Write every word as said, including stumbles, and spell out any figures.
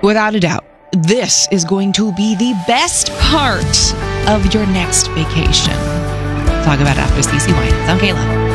without a doubt, this is going to be the best part of your next vacation. Talk about after C C Wines. I'm Kayla.